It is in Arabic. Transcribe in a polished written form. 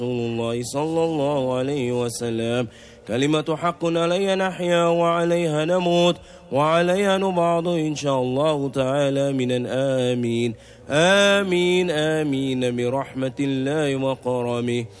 الله صلى الله عليه وسلم. كلمة حق عليها نحيا وعليها نموت وعليها نبعض إن شاء الله تعالى من الآمين. آمين آمين برحمة الله وكرمه.